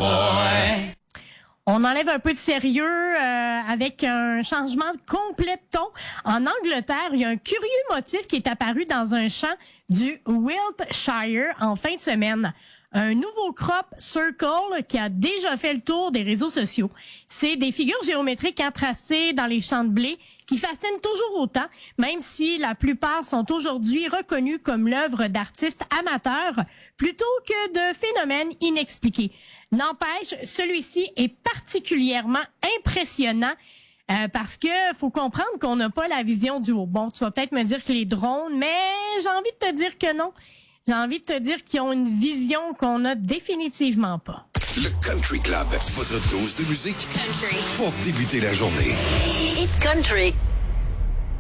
On enlève un peu de sérieux avec un changement complet de ton. En Angleterre, il y a un curieux motif qui est apparu dans un champ du Wiltshire en fin de semaine. Un nouveau crop circle qui a déjà fait le tour des réseaux sociaux. C'est des figures géométriques tracées dans les champs de blé qui fascinent toujours autant, même si la plupart sont aujourd'hui reconnus comme l'œuvre d'artistes amateurs plutôt que de phénomènes inexpliqués. N'empêche, celui-ci est particulièrement impressionnant parce que faut comprendre qu'on n'a pas la vision du haut. Bon, tu vas peut-être me dire que les drones, mais j'ai envie de te dire que non. J'ai envie de te dire qu'ils ont une vision qu'on n'a définitivement pas. Le Country Club, votre dose de musique Country. pour débuter la journée. Hit Country.